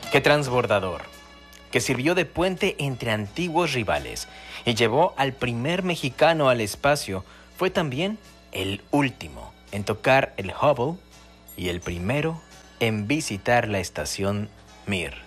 que transbordador, que sirvió de puente entre antiguos rivales y llevó al primer mexicano al espacio, fue también el último en tocar el Hubble y el primero en visitar la estación Mir.